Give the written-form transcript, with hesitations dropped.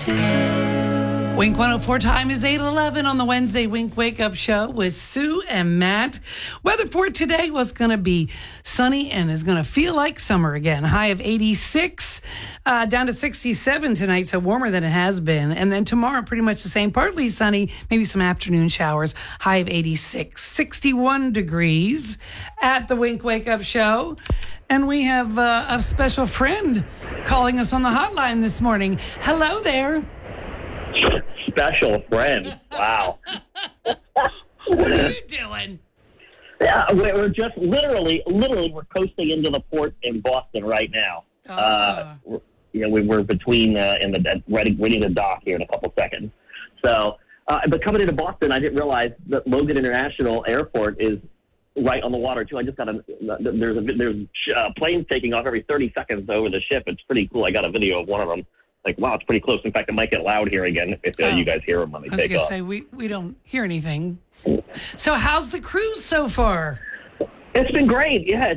Wink 104 time is 8:11 on the Wednesday Wink Wake Up Show with Sue and Matt. Weather for today was going to be sunny and is going to feel like summer again. High of 86, down to 67 tonight, so warmer than it has been. And then tomorrow, pretty much the same, partly sunny, maybe some afternoon showers. High of 86, 61 degrees at the Wink Wake Up Show. And we have a special friend calling us on the hotline this morning. Hello there. Special friend. Wow. What are you doing? Yeah, we're just literally we're coasting into the port in Boston right now. We're between ready to dock here in a couple seconds. So, but coming into Boston, I didn't realize that Logan International Airport is right on the water too. I just got there's planes taking off every 30 seconds over the ship. It's pretty cool. I got a video of one of them. Like, wow, it's pretty close. In fact, it might get loud here again if you guys hear them when they take off. I was going to say, we don't hear anything. So how's the cruise so far? It's been great. Yeah,